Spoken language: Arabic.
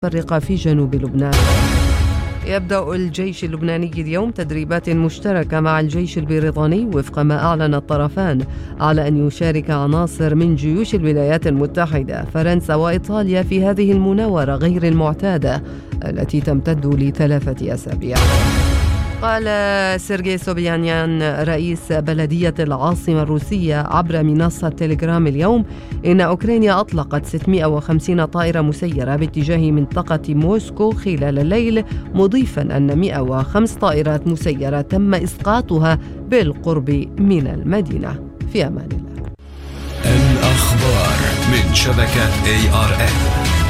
متفرقة في جنوب لبنان. يبدأ الجيش اللبناني اليوم تدريبات مشتركة مع الجيش البريطاني وفق ما أعلن الطرفان على أن يشارك عناصر من جيوش الولايات المتحدة، فرنسا وإيطاليا في هذه المناورة غير المعتادة التي تمتد ل3 أسابيع. قال سيرجي سوبيانيان رئيس بلدية العاصمة الروسية عبر منصة تيليجرام اليوم إن أوكرانيا أطلقت 650 طائرة مسيرة باتجاه منطقة موسكو خلال الليل، مضيفا أن 105 طائرات مسيرة تم إسقاطها بالقرب من المدينة. في أمان الله. الأخبار من شبكة ARN.